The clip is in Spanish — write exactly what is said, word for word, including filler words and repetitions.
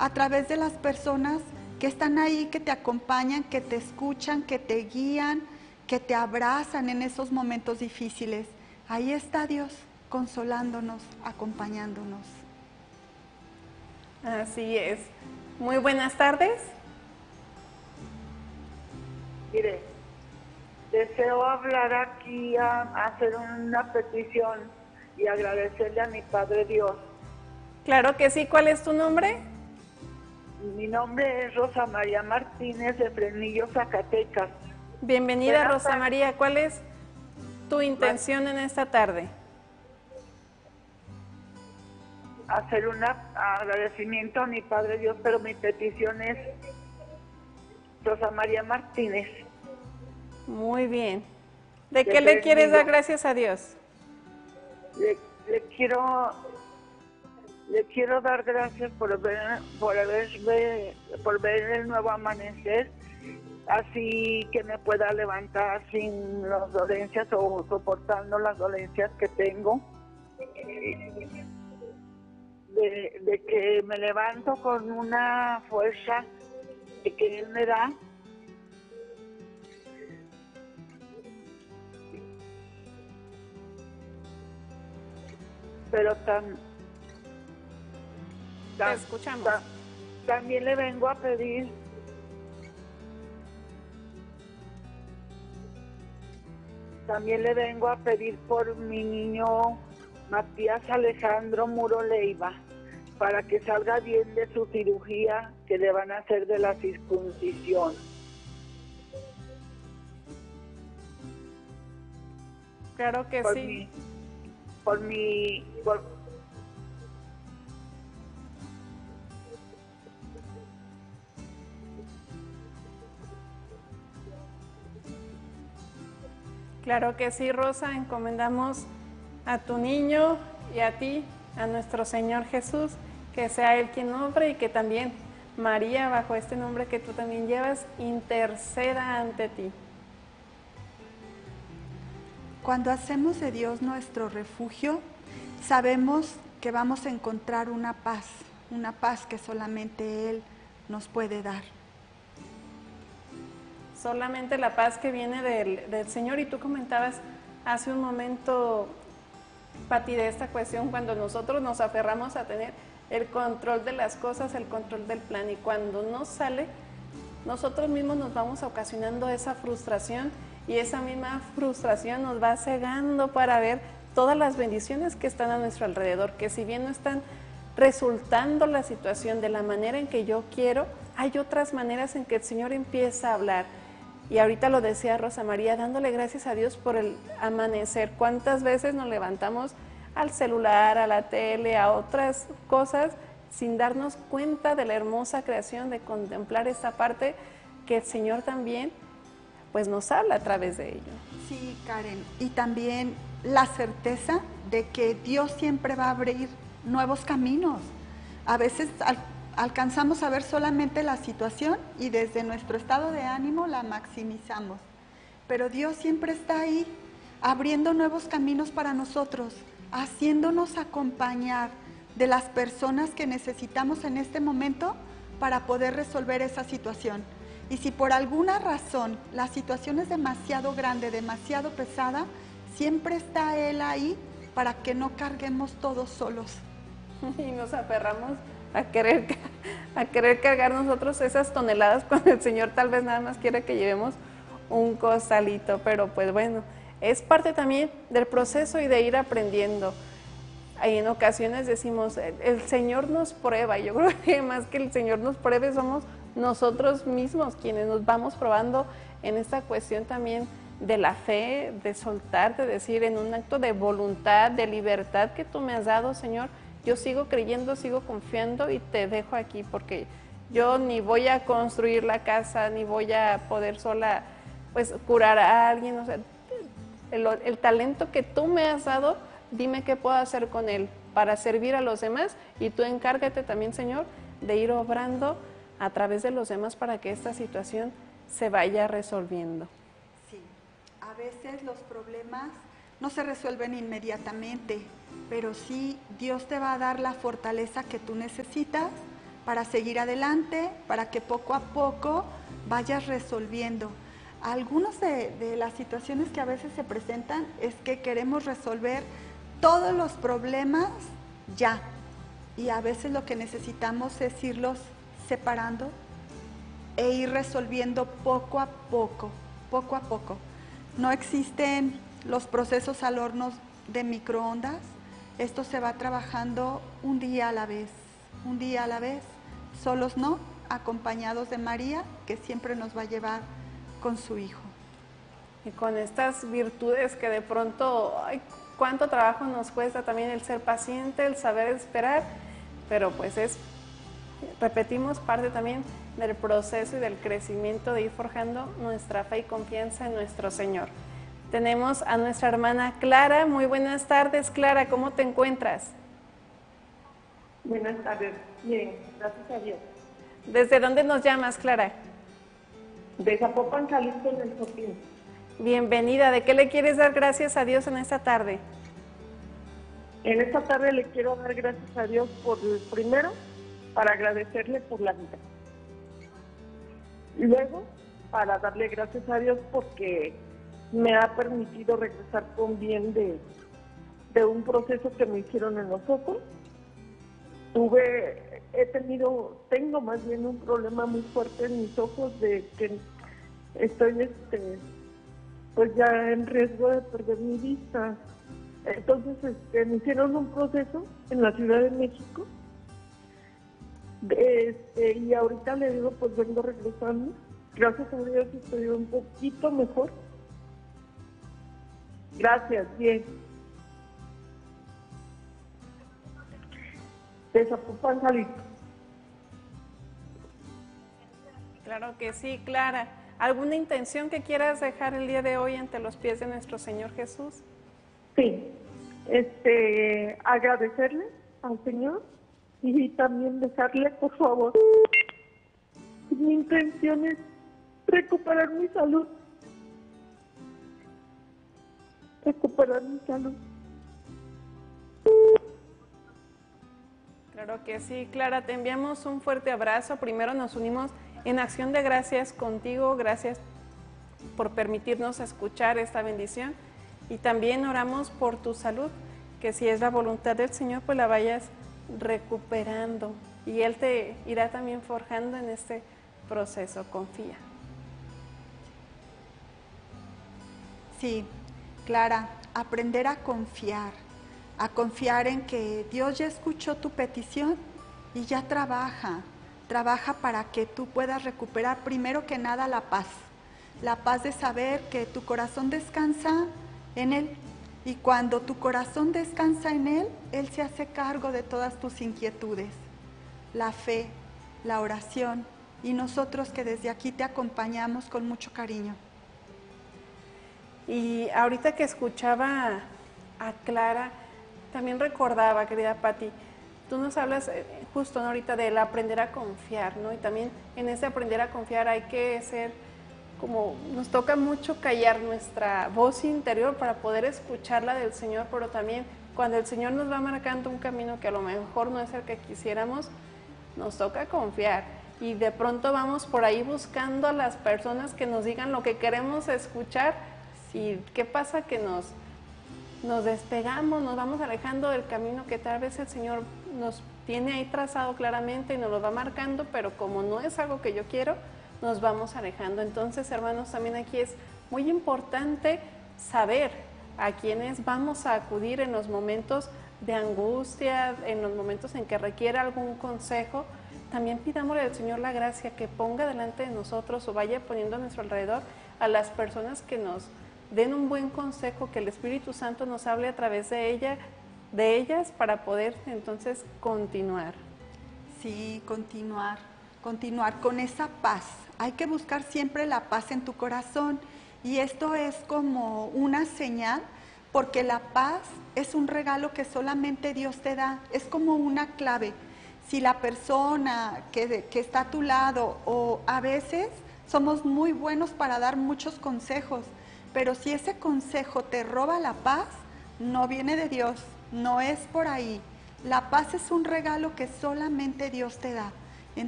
a través de las personas que están ahí, que te acompañan, que te escuchan, que te guían, que te abrazan en esos momentos difíciles. Ahí está Dios, consolándonos, acompañándonos. Así es. Muy buenas tardes. Mire, deseo hablar aquí a, a hacer una petición y agradecerle a mi Padre Dios. Claro que sí. ¿Cuál es tu nombre? Mi nombre es Rosa María Martínez de Fresnillo, Zacatecas. Bienvenida, Buenas Rosa tardes. María. ¿Cuál es tu intención en esta tarde? Hacer un agradecimiento a mi Padre Dios, pero mi petición es Rosa María Martínez. Muy bien. ¿De, De qué le quieres dar Fresnillo. gracias a Dios? Le, le quiero le quiero dar gracias por ver por haber por ver el nuevo amanecer, así que me pueda levantar sin las dolencias o soportando las dolencias que tengo. De, de que me levanto con una fuerza de que Él me da. Pero tan, Te tan- escuchamos. tan- también le vengo a pedir también le vengo a pedir por mi niño Matías Alejandro Muro Leiva, para que salga bien de su cirugía que le van a hacer de la circuncisión. Claro que Por sí. mi, por mi, por, Claro que sí, Rosa. Encomendamos a tu niño y a ti, a nuestro Señor Jesús, que sea Él quien obre y que también María, bajo este nombre que tú también llevas, interceda ante ti. Cuando hacemos de Dios nuestro refugio, sabemos que vamos a encontrar una paz, una paz que solamente Él nos puede dar. Solamente la paz que viene del, del Señor. Y tú comentabas hace un momento, Pati, de esta cuestión, cuando nosotros nos aferramos a tener el control de las cosas, el control del plan, y cuando no sale, nosotros mismos nos vamos ocasionando esa frustración, y esa misma frustración nos va cegando para ver todas las bendiciones que están a nuestro alrededor, que si bien no están resultando la situación de la manera en que yo quiero, hay otras maneras en que el Señor empieza a hablar. Y ahorita lo decía Rosa María, dándole gracias a Dios por el amanecer. ¿Cuántas veces nos levantamos al celular, a la tele, a otras cosas, sin darnos cuenta de la hermosa creación, de contemplar esta parte que el Señor también pues nos habla a través de ello? Sí, Karen, y también la certeza de que Dios siempre va a abrir nuevos caminos. A veces al, alcanzamos a ver solamente la situación y desde nuestro estado de ánimo la maximizamos, pero Dios siempre está ahí, abriendo nuevos caminos para nosotros, haciéndonos acompañar de las personas que necesitamos en este momento para poder resolver esa situación. Y si por alguna razón la situación es demasiado grande, demasiado pesada, siempre está Él ahí para que no carguemos todos solos. Y nos aferramos a querer, a querer cargar nosotros esas toneladas cuando el Señor tal vez nada más quiere que llevemos un costalito, pero pues bueno, es parte también del proceso y de ir aprendiendo. Y en ocasiones decimos, el Señor nos prueba, y yo creo que más que el Señor nos pruebe somos nosotros mismos quienes nos vamos probando en esta cuestión también de la fe, de soltar, de decir en un acto de voluntad, de libertad que tú me has dado, Señor, yo sigo creyendo, sigo confiando y te dejo aquí, porque yo ni voy a construir la casa, ni voy a poder sola pues curar a alguien, o sea, el, el talento que tú me has dado, dime qué puedo hacer con él para servir a los demás, y tú encárgate también, Señor, de ir obrando a través de los demás para que esta situación se vaya resolviendo. Sí, a veces los problemas no se resuelven inmediatamente, pero sí Dios te va a dar la fortaleza que tú necesitas para seguir adelante, para que poco a poco vayas resolviendo. Algunas de, de las situaciones que a veces se presentan es que queremos resolver todos los problemas ya, y a veces lo que necesitamos es irlos separando e ir resolviendo poco a poco, poco a poco. No existen los procesos al horno de microondas, esto se va trabajando un día a la vez, un día a la vez, solos no, acompañados de María, que siempre nos va a llevar con su Hijo. Y con estas virtudes que de pronto, ay, cuánto trabajo nos cuesta también el ser paciente, el saber esperar, pero pues es, repetimos, parte también del proceso y del crecimiento de ir forjando nuestra fe y confianza en nuestro Señor. Tenemos a nuestra hermana Clara. Muy buenas tardes, Clara, ¿cómo te encuentras? Buenas tardes, bien, gracias a Dios. ¿Desde dónde nos llamas, Clara? De Zapopan, Jalisco, en el Chopin. Bienvenida, ¿de qué le quieres dar gracias a Dios en esta tarde? En esta tarde le quiero dar gracias a Dios por el primero, para agradecerle por la vida. Luego, para darle gracias a Dios porque me ha permitido regresar con bien de, de un proceso que me hicieron en los ojos. Tuve, he tenido, tengo más bien un problema muy fuerte en mis ojos de que estoy, este, pues ya en riesgo de perder mi vista. Entonces, este, me hicieron un proceso en la Ciudad de México. Este, y ahorita le digo, pues vengo regresando. Gracias a Dios estoy un poquito mejor. Gracias, bien. De Zapopan, Jalisco. Claro que sí, Clara. ¿Alguna intención que quieras dejar el día de hoy ante los pies de nuestro Señor Jesús? Sí, este, agradecerle al Señor y también dejarle, por favor, mi intención es recuperar mi salud. Recuperar mi salud. Claro que sí, Clara, te enviamos un fuerte abrazo. Primero nos unimos en acción de gracias contigo, gracias por permitirnos escuchar esta bendición y también oramos por tu salud, que si es la voluntad del Señor, pues la vayas recuperando y Él te irá también forjando en este proceso, confía. Sí, Clara, aprender a confiar, a confiar en que Dios ya escuchó tu petición y ya trabaja, trabaja para que tú puedas recuperar primero que nada la paz, la paz de saber que tu corazón descansa en Él y cuando tu corazón descansa en Él, Él se hace cargo de todas tus inquietudes, la fe, la oración y nosotros que desde aquí te acompañamos con mucho cariño. Y ahorita que escuchaba a Clara, también recordaba, querida Patti, tú nos hablas eh, justo, ¿no?, ahorita del aprender a confiar, ¿no? Y también en ese aprender a confiar hay que ser como, nos toca mucho callar nuestra voz interior para poder escucharla del Señor, pero también cuando el Señor nos va marcando un camino que a lo mejor no es el que quisiéramos, nos toca confiar. Y de pronto vamos por ahí buscando a las personas que nos digan lo que queremos escuchar. ¿Y qué pasa? Que nos, nos despegamos, nos vamos alejando del camino que tal vez el Señor nos tiene ahí trazado claramente y nos lo va marcando, pero como no es algo que yo quiero, nos vamos alejando. Entonces, hermanos, también aquí es muy importante saber a quiénes vamos a acudir en los momentos de angustia, en los momentos en que requiera algún consejo. También pidámosle al Señor la gracia que ponga delante de nosotros o vaya poniendo a nuestro alrededor a las personas que nos den un buen consejo, que el Espíritu Santo nos hable a través de ella, de ellas, para poder entonces continuar. Sí, continuar, continuar con esa paz. Hay que buscar siempre la paz en tu corazón y esto es como una señal, porque la paz es un regalo que solamente Dios te da, es como una clave. Si la persona que, que está a tu lado, o a veces somos muy buenos para dar muchos consejos, pero si ese consejo te roba la paz, no viene de Dios, no es por ahí. La paz es un regalo que solamente Dios te da.